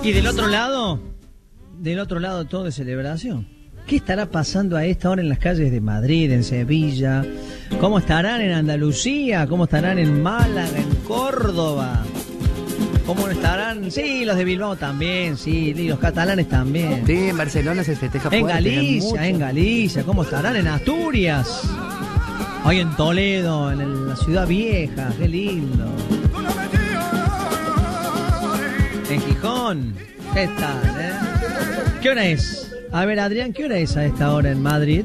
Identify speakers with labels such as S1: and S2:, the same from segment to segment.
S1: Y del otro lado todo de celebración. ¿Qué estará pasando a esta hora en las calles de Madrid, en Sevilla? ¿Cómo estarán en Andalucía? ¿Cómo estarán en Málaga, en Córdoba? ¿Cómo estarán? Sí, los de Bilbao también, sí, y los catalanes también.
S2: Sí, en Barcelona se festeja fuerte.
S1: En Galicia, ¿cómo estarán? En Asturias. Hoy en Toledo, en la ciudad vieja, qué lindo. En Gijón, ¿qué tal, ¿Qué hora es? A ver, Adrián, ¿qué hora es a esta hora en Madrid?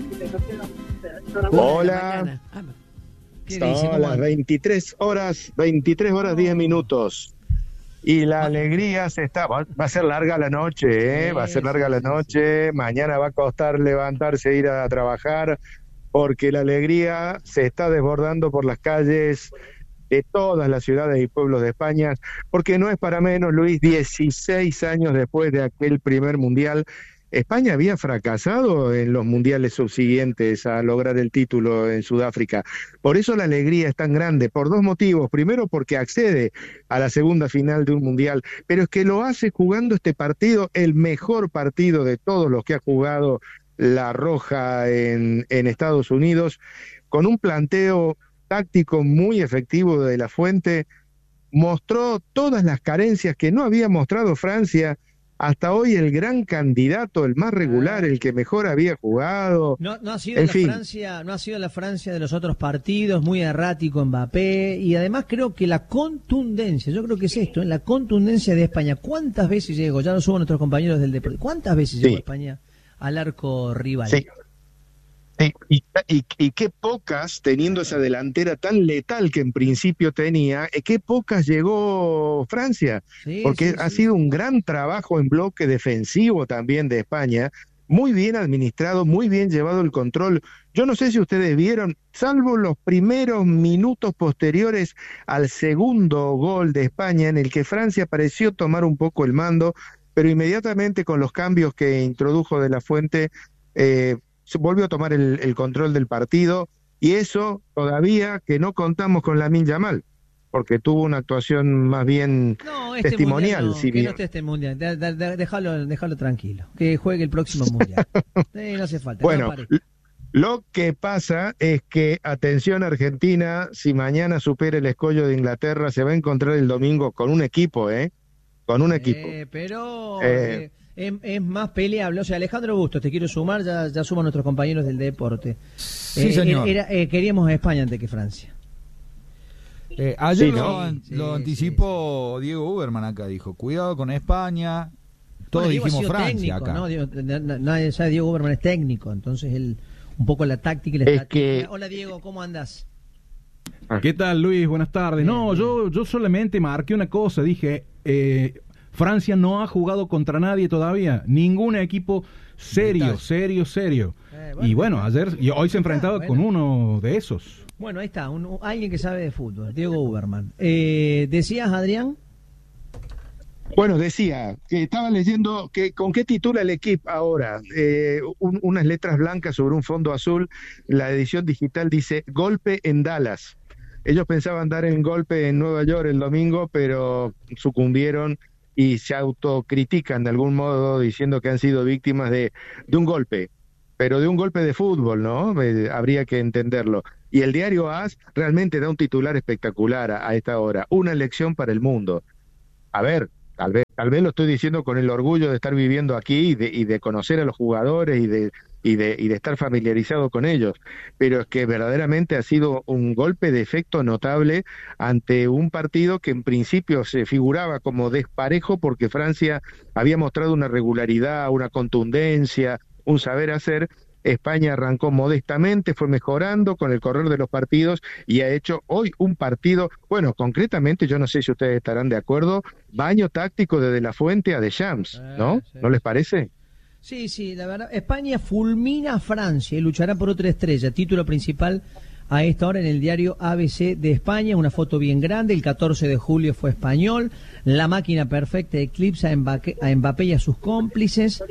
S3: Hola.
S1: ¿Qué dice?
S3: Son las 23 horas 10 minutos. Y la alegría va a ser larga la noche,
S1: Sí,
S3: va a ser larga la noche. Mañana va a costar levantarse e ir a trabajar, porque la alegría se está desbordando por las calles de todas las ciudades y pueblos de España, porque no es para menos, Luis, 16 años después de aquel primer mundial, España había fracasado en los mundiales subsiguientes a lograr el título en Sudáfrica. Por eso la alegría es tan grande, por dos motivos. Primero, porque accede a la segunda final de un mundial, pero es que lo hace jugando este partido, el mejor partido de todos los que ha jugado la Roja en Estados Unidos, con un planteo táctico muy efectivo de La Fuente. Mostró todas las carencias que no había mostrado Francia hasta hoy, el gran candidato, el más regular, el que mejor había jugado.
S1: No ha sido no ha sido la Francia de los otros partidos, muy errático Mbappé, y además creo que la contundencia, yo creo que es esto, la contundencia de España. ¿Cuántas veces llegó? Ya lo suben nuestros compañeros del deporte. ¿Cuántas veces llegó España al arco rival?
S3: Sí. Y qué pocas, teniendo esa delantera tan letal que en principio tenía, qué pocas llegó Francia, porque ha sido un gran trabajo en bloque defensivo también de España, muy bien administrado, muy bien llevado el control. Yo no sé si ustedes vieron, salvo los primeros minutos posteriores al segundo gol de España, en el que Francia pareció tomar un poco el mando, pero inmediatamente con los cambios que introdujo de La Fuente, volvió a tomar el control del partido, y eso todavía que no contamos con Lamine Yamal, porque tuvo una actuación más bien testimonial.
S1: No esté este mundial, déjalo tranquilo, que juegue el próximo mundial. No hace falta.
S3: Bueno, lo que pasa es que, atención Argentina, si mañana supera el escollo de Inglaterra, se va a encontrar el domingo con un equipo, con un equipo.
S1: Pero... Es más peleable, o sea, Alejandro Bustos, te quiero sumar, ya suman nuestros compañeros del deporte.
S4: Sí, señor.
S1: Queríamos a España antes que Francia.
S4: Ayer lo anticipó Diego Uberman acá, dijo, cuidado con España, todos dijimos Francia
S1: técnico,
S4: acá.
S1: ¿no? Nadie sabe, Diego Uberman es técnico, entonces él, un poco la táctica y la estrategia. Hola Diego, ¿cómo andás?
S5: ¿Qué tal, Luis? Buenas tardes.
S1: Bien.
S5: Yo solamente marqué una cosa, dije... Francia no ha jugado contra nadie todavía, ningún equipo serio. Y bueno, hoy se enfrentaba con uno de esos.
S1: Bueno, ahí está, alguien que sabe de fútbol, Diego Uberman. ¿Decías, Adrián?
S3: Bueno, decía que estaba leyendo que con qué titula el equipo ahora, unas letras blancas sobre un fondo azul. La edición digital dice Golpe en Dallas. Ellos pensaban dar el golpe en Nueva York el domingo, pero sucumbieron y se autocritican de algún modo, diciendo que han sido víctimas de un golpe, pero de un golpe de fútbol, ¿no? Habría que entenderlo. Y el diario AS realmente da un titular espectacular a esta hora, una lección para el mundo. A ver, tal vez lo estoy diciendo con el orgullo de estar viviendo aquí y de conocer a los jugadores y de estar familiarizado con ellos, pero es que verdaderamente ha sido un golpe de efecto notable ante un partido que en principio se figuraba como desparejo, porque Francia había mostrado una regularidad, una contundencia, un saber hacer. España arrancó modestamente, fue mejorando con el correr de los partidos y ha hecho hoy un partido, bueno, concretamente, yo no sé si ustedes estarán de acuerdo, baño táctico de La Fuente a Deschamps, ¿no?
S1: Sí.
S3: ¿No les parece?
S1: Sí, la verdad, España fulmina a Francia y luchará por otra estrella. Título principal a esta hora en el diario ABC de España, una foto bien grande. El 14 de julio fue español. La máquina perfecta eclipsa a Mbappé y a sus cómplices.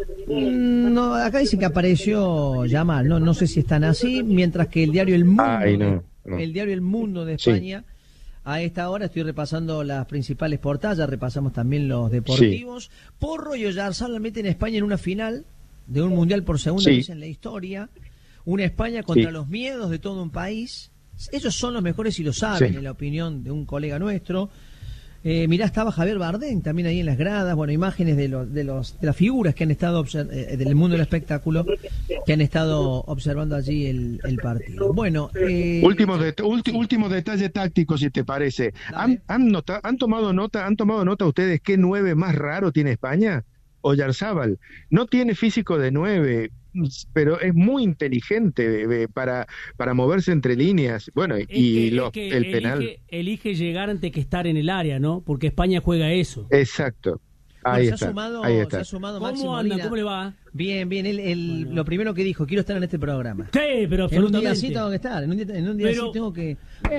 S1: No, acá dice que apareció Yamal, no sé si están así, mientras que el diario El Mundo, el diario El Mundo de España A esta hora estoy repasando las principales portadas, repasamos también los deportivos. Sí. Porro y Oyarzabal meten a España en una final de un mundial por segunda vez en la historia. Una España contra los miedos de todo un país. Ellos son los mejores y lo saben, en la opinión de un colega nuestro. Mirá, estaba Javier Bardem también ahí en las gradas, bueno, imágenes de las figuras que han estado del mundo del espectáculo, que han estado observando allí el partido. Bueno,
S3: último detalle táctico, si te parece. ¿Han tomado nota ustedes qué 9 más raro tiene España? Oyarzabal no tiene físico de 9, pero es muy inteligente para moverse entre líneas. Bueno, el penal.
S6: Elige llegar antes que estar en el área, ¿no? Porque España juega eso.
S3: Exacto. Ahí está.
S1: Se ha sumado Máximo
S6: ¿Cómo anda?
S1: Molina.
S6: ¿Cómo le va?
S1: Bien, él lo primero que dijo, quiero estar en este programa.
S6: Sí, pero absolutamente.
S1: En un día así tengo que estar, en un día así tengo que...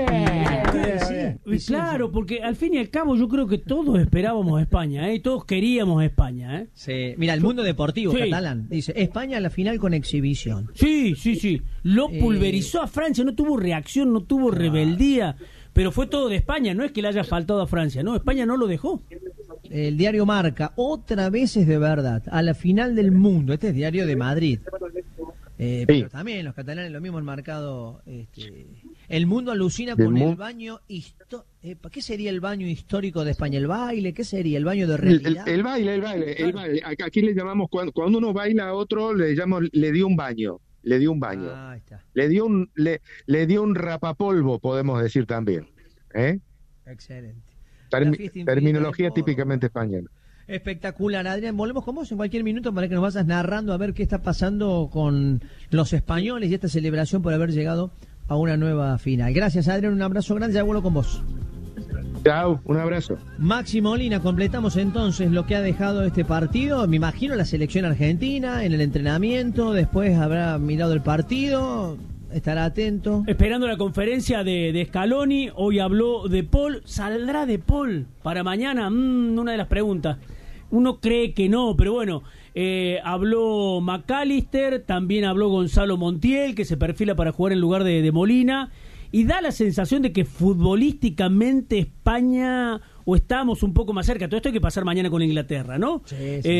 S6: Claro, porque al fin y al cabo yo creo que todos esperábamos a España, y todos queríamos a España.
S1: Sí. Mira, el mundo deportivo catalán dice, España a la final con exhibición.
S6: Sí. Lo pulverizó a Francia, no tuvo reacción, no tuvo rebeldía, pero fue todo de España, no es que le haya faltado a Francia, no, España no lo dejó.
S1: El diario Marca, otra vez es de verdad, a la final del mundo, este es diario de Madrid, pero también los catalanes lo mismo han marcado, el mundo alucina con el baño histórico. ¿Qué sería el baño histórico de España? ¿El baile? ¿Qué sería? ¿El baño de realidad?
S3: El baile. Aquí le llamamos, cuando uno baila a otro, le dio un baño.
S1: Ahí está.
S3: Le dio un rapapolvo, podemos decir también.
S1: Excelente.
S3: Terminología típicamente española.
S1: Espectacular, Adrián. Volvemos con vos en cualquier minuto para que nos vayas narrando a ver qué está pasando con los españoles y esta celebración por haber llegado a una nueva final. Gracias, Adrián. Un abrazo grande. Ya vuelvo con vos.
S3: Chao, un abrazo.
S1: Máximo Molina, completamos entonces lo que ha dejado este partido. Me imagino la selección argentina en el entrenamiento. Después habrá mirado el partido. Estará atento.
S6: Esperando la conferencia de Scaloni. Hoy habló de Paul. ¿Saldrá de Paul para mañana? Una de las preguntas. Uno cree que no, pero bueno. Habló McAllister. También habló Gonzalo Montiel, que se perfila para jugar en lugar de Molina. Y da la sensación de que futbolísticamente España, o estamos un poco más cerca. Todo esto hay que pasar mañana con Inglaterra, ¿no?
S1: Sí.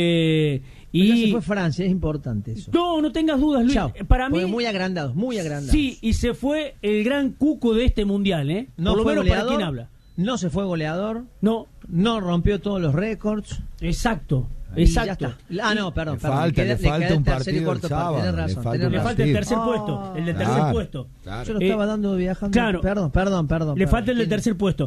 S1: Y ya se fue Francia, es importante eso.
S6: No tengas dudas, Luis.
S1: Chao.
S6: Para mí,
S1: muy agrandados.
S6: Sí, y se fue el gran cuco de este mundial, ¿eh?
S1: No
S6: por lo
S1: fue
S6: menos
S1: goleador,
S6: para quien habla.
S1: No se fue goleador.
S6: No
S1: rompió todos los récords.
S6: Exacto.
S1: No, perdón.
S4: Le falta un partido el sábado.
S1: Tenés razón.
S6: Le falta el tercer puesto. El del tercer puesto.
S1: Claro. Yo lo estaba dando viajando.
S6: Claro.
S1: Perdón.
S6: Le falta el del tercer puesto.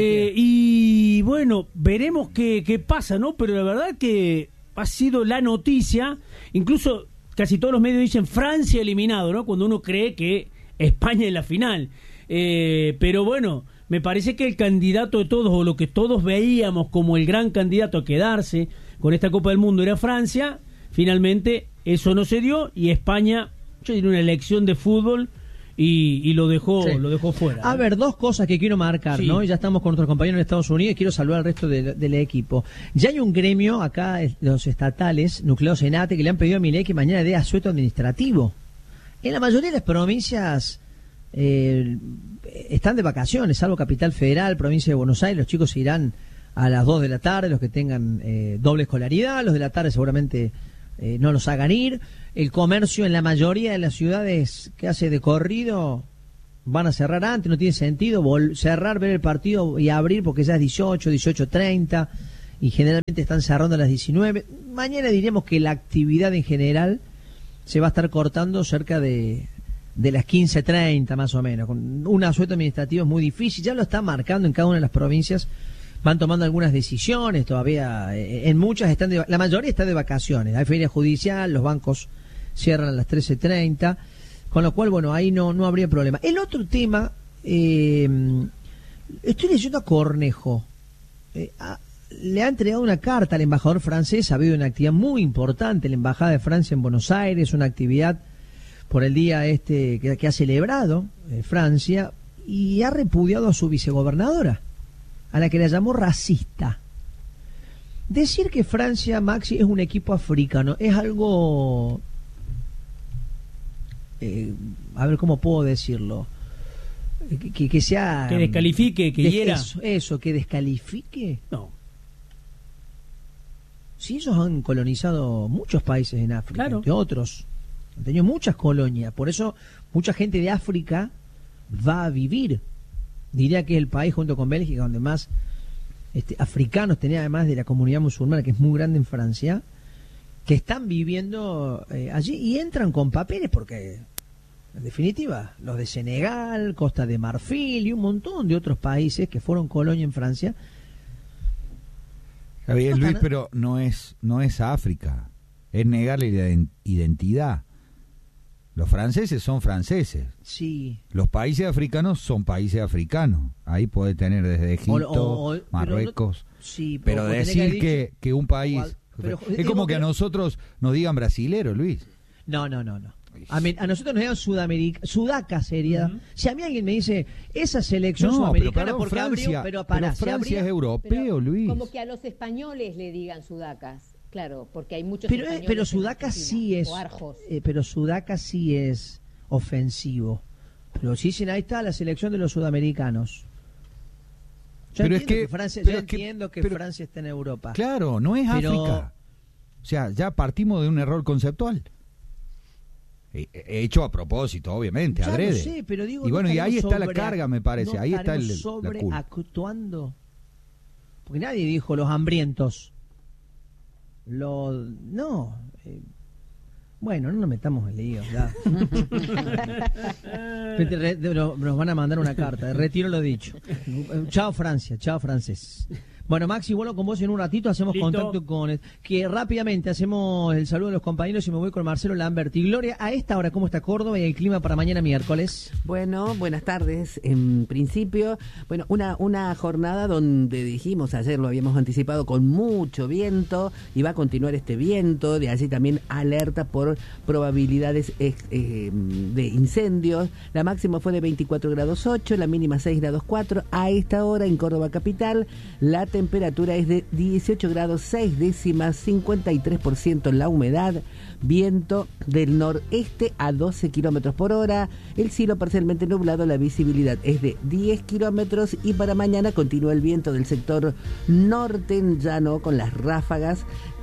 S6: Y bueno, veremos qué pasa, ¿no? Pero la verdad que ha sido la noticia. Incluso casi todos los medios dicen Francia eliminado, ¿no? Cuando uno cree que España es la final. Pero bueno, me parece que el candidato de todos, o lo que todos veíamos como el gran candidato a quedarse con esta Copa del Mundo, era Francia. Finalmente eso no se dio y España, yo diría, una elección de fútbol y lo dejó fuera.
S1: A ver, dos cosas que quiero marcar, ¿no? Y ya estamos con nuestros compañeros en Estados Unidos y quiero saludar al resto del equipo. Ya hay un gremio acá, los estatales, nucleados en ATE, que le han pedido a Milei que mañana dé asueto administrativo. En la mayoría de las provincias están de vacaciones, salvo Capital Federal, provincia de Buenos Aires. Los chicos se irán a las 2 de la tarde, los que tengan doble escolaridad. Los de la tarde seguramente no los hagan ir. El comercio en la mayoría de las ciudades que hace de corrido van a cerrar antes, no tiene sentido cerrar, ver el partido y abrir porque ya es 18:30 y generalmente están cerrando a las 19. Mañana diríamos que la actividad en general se va a estar cortando cerca de las 15:30 más o menos. Con un asueto administrativo es muy difícil, ya lo está marcando en cada una de las provincias. Van tomando algunas decisiones todavía, en muchas la mayoría está de vacaciones, hay feria judicial, los bancos cierran a las 13:30, con lo cual, bueno, ahí no habría problema. El otro tema, estoy leyendo a Cornejo, le ha entregado una carta al embajador francés. Ha habido una actividad muy importante en la Embajada de Francia en Buenos Aires, una actividad por el día que ha celebrado Francia, y ha repudiado a su vicegobernadora, a la que la llamó racista. Decir que Francia, Maxi, es un equipo africano es algo... a ver, ¿cómo puedo decirlo? que sea...
S6: Que descalifique, que hiera.
S1: Eso, que descalifique.
S6: No.
S1: Sí, ellos han colonizado muchos países en África,
S6: claro.
S1: Entre otros. Han tenido muchas colonias. Por eso mucha gente de África va a vivir. Diría que es el país, junto con Bélgica, donde más africanos tenía, además de la comunidad musulmana, que es muy grande en Francia, que están viviendo allí y entran con papeles porque, en definitiva, los de Senegal, Costa de Marfil y un montón de otros países que fueron colonia en Francia.
S4: Javier, Luis, pero no es África, es negar la identidad. Los franceses son franceses.
S1: Sí.
S4: Los países africanos son países africanos. Ahí puede tener desde Egipto, Marruecos.
S1: Sí,
S4: pero decir que un país... es como que a nosotros nos digan brasilero, Luis.
S1: No. A nosotros nos digan Sudaca sería.
S6: Uh-huh.
S1: Si a mí alguien me dice esa selección sudamericana,
S4: pero
S1: porque
S4: Francia, Francia es europeo, Luis.
S7: Como que a los españoles le digan sudacas. Claro, porque hay muchos
S1: pero Sudaca sí es, pero Sudaca sí es ofensivo. Pero sí, ahí está la selección de los sudamericanos. Yo entiendo que Francia está en Europa.
S4: Claro, no es África. O sea, ya partimos de un error conceptual. Hecho a propósito, obviamente,
S1: ya
S4: adrede.
S1: Lo sé, pero digo,
S4: y bueno, y ahí está la carga, me parece.
S1: No
S4: ahí está la culpa.
S1: Sobreactuando. Porque nadie dijo los hambrientos. Bueno, no nos metamos en lío. Nos van a mandar una carta. Retiro lo dicho. Chao Francia, chao francés. Bueno, Maxi, vuelvo con vos en un ratito, hacemos contacto con... Que rápidamente hacemos el saludo de los compañeros y me voy con Marcelo Lamberti. Gloria, a esta hora, ¿cómo está Córdoba y el clima para mañana miércoles?
S2: Bueno, buenas tardes. En principio, bueno, una jornada donde dijimos, ayer lo habíamos anticipado, con mucho viento, y va a continuar este viento, de allí también alerta por probabilidades de incendios. La máxima fue de 24 grados 8, la mínima 6 grados 4. A esta hora en Córdoba capital, la temperatura es de 18 grados 6 décimas, 53% la humedad, viento del noreste a 12 kilómetros por hora, el cielo parcialmente nublado, la visibilidad es de 10 kilómetros y para mañana continúa el viento del sector norte, ya no con las ráfagas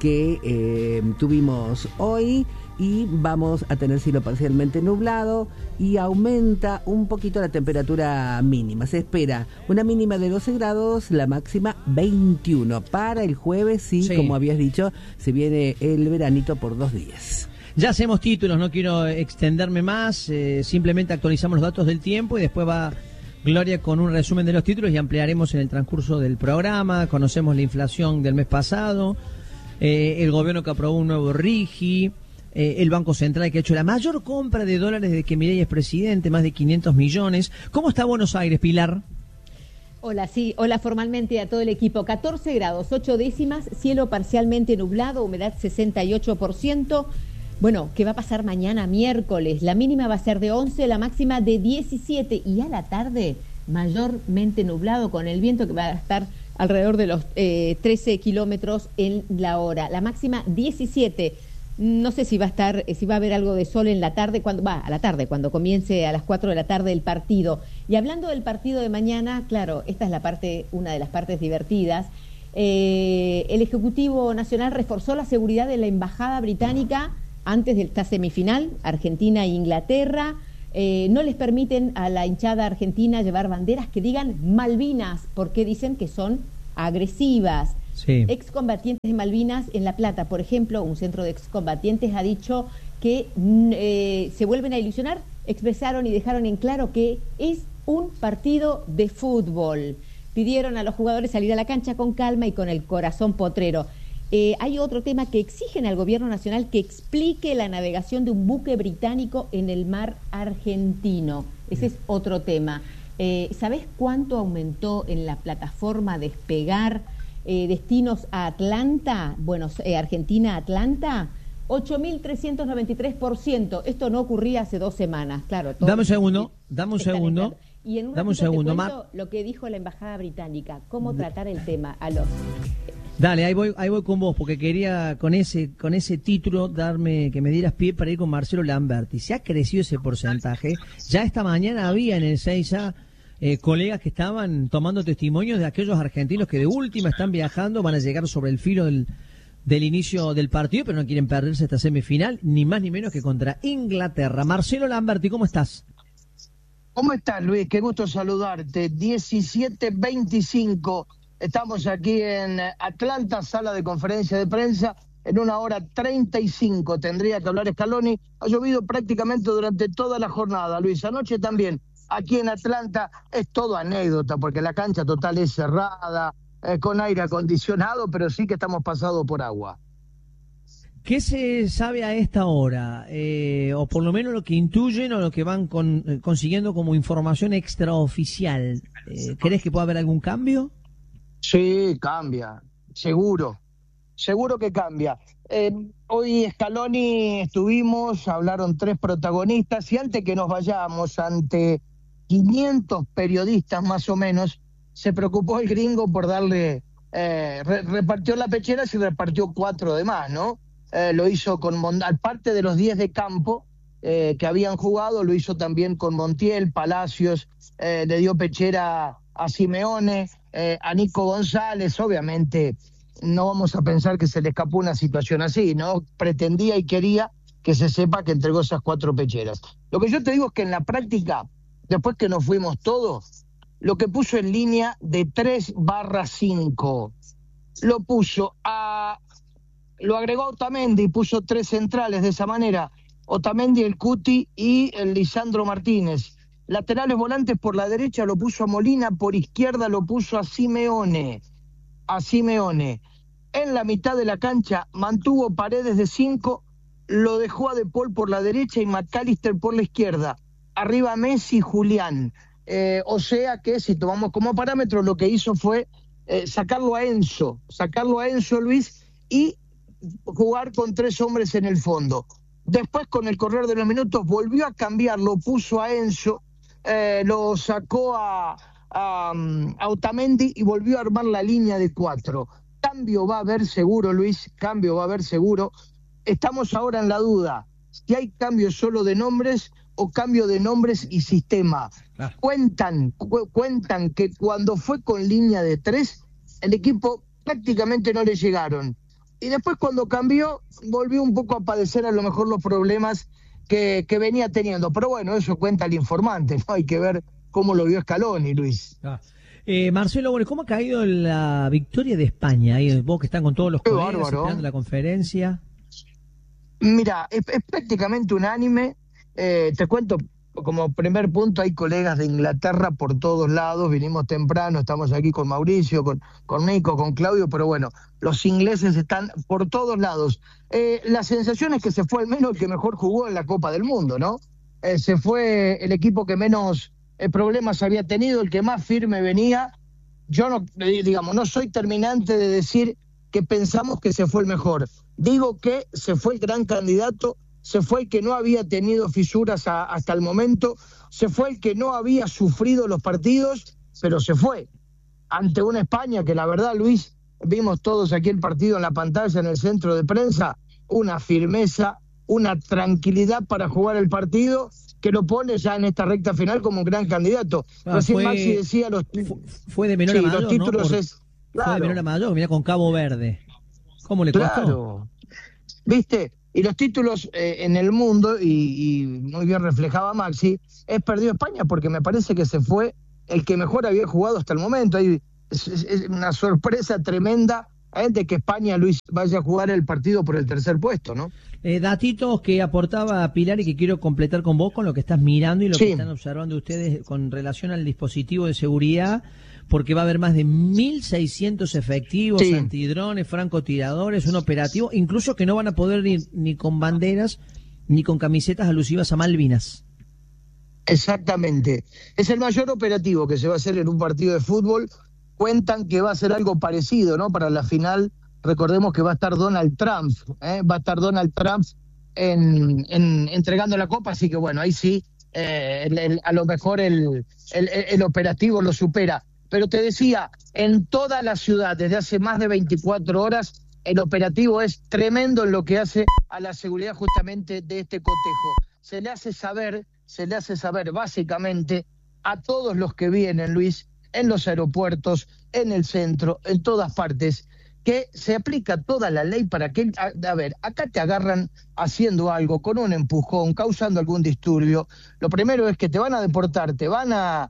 S2: que tuvimos hoy, y vamos a tener cielo parcialmente nublado y aumenta un poquito la temperatura mínima. Se espera una mínima de 12 grados, la máxima 21. Para el jueves, sí, como habías dicho, se viene el veranito por 2 días.
S1: Ya hacemos títulos, no quiero extenderme más, simplemente actualizamos los datos del tiempo y después va Gloria con un resumen de los títulos y ampliaremos en el transcurso del programa. Conocemos la inflación del mes pasado, el gobierno que aprobó un nuevo RIGI, el Banco Central que ha hecho la mayor compra de dólares desde que Milei es presidente, más de 500 millones. ¿Cómo está Buenos Aires, Pilar?
S7: Hola, sí, hola formalmente a todo el equipo. 14 grados, 8 décimas, cielo parcialmente nublado, humedad 68%. Bueno, ¿qué va a pasar mañana miércoles? La mínima va a ser de 11, la máxima de 17 y a la tarde mayormente nublado con el viento que va a estar alrededor de los 13 kilómetros en la hora. La máxima 17. No sé si va a haber algo de sol en la tarde, cuando comience a las 4 de la tarde el partido. Y hablando del partido de mañana, claro, esta es una de las partes divertidas. El Ejecutivo Nacional reforzó la seguridad de la Embajada Británica antes de esta semifinal, Argentina e Inglaterra. No les permiten a la hinchada argentina llevar banderas que digan Malvinas, porque dicen que son agresivas.
S1: Sí.
S7: Excombatientes de Malvinas en La Plata, por ejemplo, un centro de excombatientes ha dicho que se vuelven a ilusionar, expresaron y dejaron en claro que es un partido de fútbol. Pidieron a los jugadores salir a la cancha con calma y con el corazón potrero. Hay otro tema que exigen al gobierno nacional que explique la navegación de un buque británico en el mar argentino. Ese es otro tema. ¿Sabés cuánto aumentó en la plataforma Despegar destinos a Atlanta? Bueno, Argentina a Atlanta, 8.393%. Esto no ocurría hace 2 semanas, claro.
S1: Dame un segundo.
S7: Y en un ratito te cuento lo que dijo la Embajada Británica, cómo tratar el tema a los...
S1: Dale, ahí voy con vos, porque quería con ese título que me dieras pie para ir con Marcelo Lamberti. Se ha crecido ese porcentaje. Ya esta mañana había en el 6A colegas que estaban tomando testimonios de aquellos argentinos que de última están viajando, van a llegar sobre el filo del inicio del partido, pero no quieren perderse esta semifinal, ni más ni menos que contra Inglaterra. Marcelo Lamberti, ¿cómo estás?
S8: ¿Cómo estás, Luis? Qué gusto saludarte. 17:25. Estamos aquí en Atlanta, sala de conferencia de prensa. En 1:35 tendría que hablar Scaloni. Ha llovido prácticamente durante toda la jornada, Luis. Anoche también, aquí en Atlanta, es todo anécdota, porque la cancha total es cerrada, con aire acondicionado, pero sí que estamos pasados por agua.
S1: ¿Qué se sabe a esta hora? O por lo menos lo que intuyen o lo que van consiguiendo como información extraoficial. ¿Crees que puede haber algún cambio?
S8: Sí, cambia, seguro que cambia. Hoy Scaloni hablaron 3 protagonistas, y antes que nos vayamos, ante 500 periodistas más o menos, se preocupó el gringo por darle, repartió las pecheras y repartió 4 de más, ¿no? Lo hizo con aparte de los 10 de campo que habían jugado, lo hizo también con Montiel, Palacios, le dio pechera a Simeone, a Nico González. Obviamente no vamos a pensar que se le escapó una situación así, ¿no? Pretendía y quería que se sepa que entregó esas 4 pecheras. Lo que yo te digo es que en la práctica, después que nos fuimos todos, lo que puso en línea de 3/5, lo agregó a Otamendi, puso 3 centrales de esa manera: Otamendi, el Cuti y el Lisandro Martínez. Laterales volantes por la derecha lo puso a Molina, por izquierda lo puso a Simeone. En la mitad de la cancha mantuvo Paredes de 5, lo dejó a De Paul por la derecha y McAllister por la izquierda. Arriba Messi, Julián. O sea que, si tomamos como parámetro, lo que hizo fue sacarlo a Enzo, Luis, y jugar con 3 hombres en el fondo. Después, con el correr de los minutos, volvió a cambiar, lo puso a Enzo, lo sacó a Otamendi y volvió a armar la línea de 4. Cambio va a haber seguro, Luis, Estamos ahora en la duda si hay cambio solo de nombres o cambio de nombres y sistema. Cuentan que cuando fue con línea de 3, el equipo prácticamente no le llegaron. Y después, cuando cambió, volvió un poco a padecer a lo mejor los problemas que venía teniendo. Pero bueno, eso cuenta el informante, ¿no? Hay que ver cómo lo vio Scaloni, Luis.
S1: Marcelo, bueno, ¿cómo ha caído la victoria de España? Ahí vos que están con todos los colegas esperando la conferencia.
S8: Mira, es prácticamente unánime. Te cuento, como primer punto, hay colegas de Inglaterra por todos lados. Vinimos temprano, estamos aquí con Mauricio, con Nico, con Claudio, pero bueno, los ingleses están por todos lados. La sensación es que se fue al menos el que mejor jugó en la Copa del Mundo, ¿no? Se fue el equipo que menos problemas había tenido, el que más firme venía. Yo no soy terminante de decir que pensamos que se fue el mejor. Digo que se fue el gran candidato, se fue el que no había tenido fisuras hasta el momento, se fue el que no había sufrido los partidos, pero se fue. Ante una España que, la verdad, Luis, vimos todos aquí el partido en la pantalla, en el centro de prensa, una firmeza, una tranquilidad para jugar el partido, que lo pone ya en esta recta final como un gran candidato. Recién Maxi decía
S1: fue de menor a mayor,
S8: los títulos,
S1: ¿no?
S8: Claro.
S1: Fue de menor a mayor, mira, con Cabo Verde. ¿Cómo le costó?
S8: Claro. ¿Viste? Y los títulos en el mundo, y muy bien reflejaba Maxi, es perdió España, porque me parece que se fue el que mejor había jugado hasta el momento. Es una sorpresa tremenda de que España, Luis, vaya a jugar el partido por el 3er puesto, ¿no?
S1: Datitos que aportaba Pilar y que quiero completar con vos, con lo que estás mirando y lo que están observando ustedes con relación al dispositivo de seguridad, porque va a haber más de 1.600 efectivos, antidrones, francotiradores, un operativo, incluso que no van a poder ir ni con banderas ni con camisetas alusivas a Malvinas.
S8: Exactamente. Es el mayor operativo que se va a hacer en un partido de fútbol. Cuentan que va a ser algo parecido, ¿no? Para la final, recordemos que va a estar Donald Trump, entregando la copa, así que bueno, ahí sí, a lo mejor el operativo lo supera. Pero te decía, en toda la ciudad, desde hace más de 24 horas, el operativo es tremendo en lo que hace a la seguridad justamente de este cotejo. Se le hace saber básicamente a todos los que vienen, Luis, en los aeropuertos, en el centro, en todas partes, que se aplica toda la ley para que, a ver, acá te agarran haciendo algo, con un empujón, causando algún disturbio. Lo primero es que te van a deportar, te van a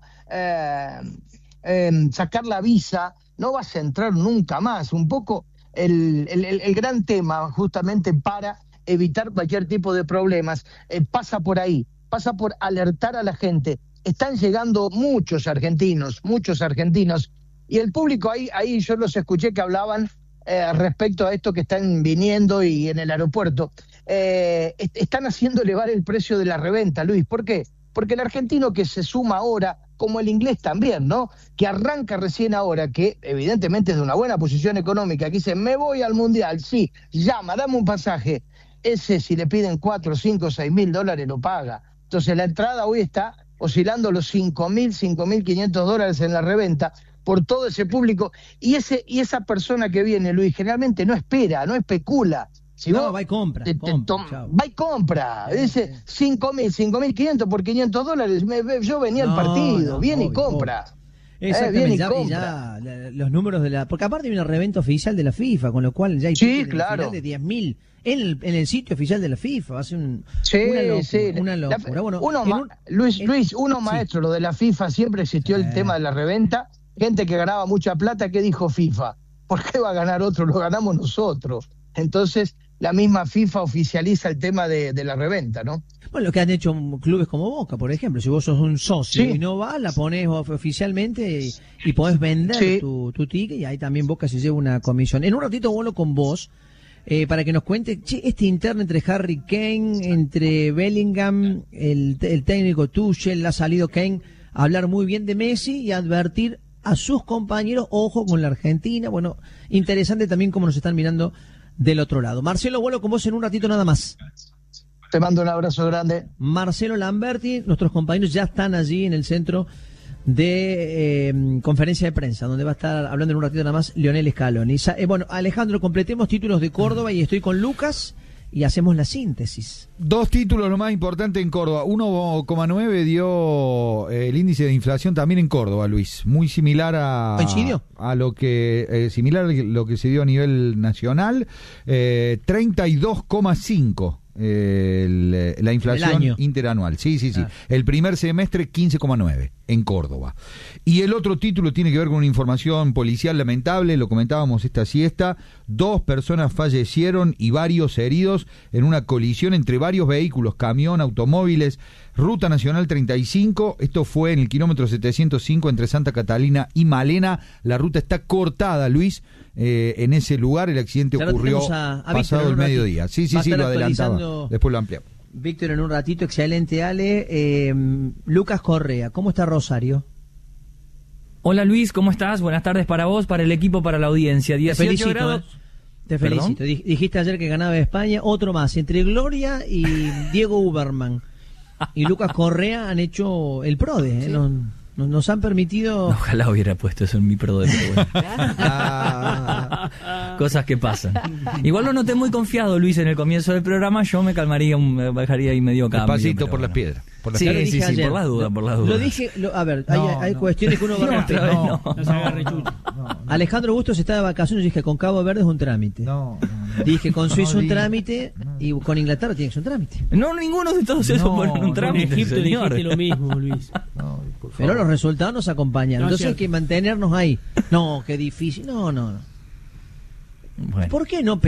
S8: sacar la visa, no vas a entrar nunca más. Un poco el gran tema, justamente para evitar cualquier tipo de problemas, pasa por ahí, pasa por alertar a la gente. Están llegando muchos argentinos, y el público ahí yo los escuché que hablaban respecto a esto que están viniendo y en el aeropuerto, están haciendo elevar el precio de la reventa, Luis. ¿Por qué? Porque el argentino que se suma ahora, como el inglés también, ¿no?, que arranca recién ahora, que evidentemente es de una buena posición económica, que dice, me voy al Mundial, sí, llama, dame un pasaje. Ese, si le piden 4, 5, 6 mil dólares, lo paga. Entonces la entrada hoy está oscilando los 5.000, 5.500 dólares en la reventa, por todo ese público, y esa persona que viene, Luis, generalmente no espera, no especula. Si
S1: no,
S8: vos
S1: va y compra.
S8: Va y compra. Dice 5.000, 5.500 por 500 dólares. Yo venía al partido, viene y compra.
S1: Exactamente, ya los números de la... Porque aparte hay una reventa oficial de la FIFA, con lo cual ya hay
S8: claro,
S1: de 10.000 en el sitio oficial de la FIFA. Va a ser una locura. Bueno,
S8: Luis, maestro, lo de la FIFA, siempre existió el tema de la reventa. Gente que ganaba mucha plata, ¿qué dijo FIFA? ¿Por qué va a ganar otro? Lo ganamos nosotros. Entonces, la misma FIFA oficializa el tema de la reventa, ¿no?
S1: Bueno, lo que han hecho clubes como Boca, por ejemplo. Si vos sos un socio y no vas, la ponés oficialmente y podés vender tu ticket, y ahí también Boca se lleva una comisión. En un ratito vuelo con vos para que nos cuente este interno entre Harry Kane, entre Bellingham, el técnico Tuchel. Ha salido Kane a hablar muy bien de Messi y a advertir a sus compañeros, ojo con la Argentina. Bueno, interesante también cómo nos están mirando del otro lado. Marcelo, vuelo con vos en un ratito nada más.
S8: Te mando un abrazo grande.
S1: Marcelo Lamberti, nuestros compañeros ya están allí en el centro de conferencia de prensa, donde va a estar hablando en un ratito nada más Lionel Scaloni. Bueno, Alejandro, completemos títulos de Córdoba y estoy con Lucas y hacemos la síntesis.
S4: 2 títulos lo más importante en Córdoba. 1,9 dio el índice de inflación también en Córdoba, Luis. Muy similar a lo que se dio a nivel nacional. 32,5 la inflación interanual. Sí. El primer semestre 15,9 en Córdoba. Y el otro título tiene que ver con una información policial lamentable, lo comentábamos esta siesta. 2 personas fallecieron y varios heridos en una colisión entre varios vehículos, camión, automóviles, Ruta Nacional 35. Esto fue en el kilómetro 705 entre Santa Catalina y Malena. La ruta está cortada, Luis. En ese lugar el accidente ocurrió pasado el mediodía. Sí, lo adelantaba. Después lo ampliamos.
S1: Víctor, en un ratito, excelente, Ale. Lucas Correa, ¿cómo está Rosario?
S9: Hola Luis, ¿cómo estás? Buenas tardes para vos, para el equipo, para la audiencia. 18 grados.
S1: Te felicito. Dijiste ayer que ganaba España, otro más, entre Gloria y Diego Uberman. Y Lucas Correa han hecho el PRODE, nos han permitido...
S9: Ojalá hubiera puesto eso en mi PRODE, pero bueno. Cosas que pasan. Igual lo noté muy confiado, Luis, en el comienzo del programa. Yo me calmaría, me bajaría ahí medio cambio.
S4: Pasito por las piedras.
S9: Sí, por las dudas,
S1: Lo dije, hay cuestiones que uno va a respetar.
S6: No se agarre chucho.
S1: Alejandro Bustos está de vacaciones y dije, con Cabo Verde es un trámite. Dije, con Suiza un trámite y con Inglaterra tiene que ser un trámite.
S9: No, ninguno de todos esos fueron un trámite,
S6: en Egipto dijiste lo mismo, Luis.
S1: Pero los resultados nos acompañan. Entonces hay que mantenernos ahí. No, qué difícil. No.
S9: Bueno.
S1: ¿Por qué no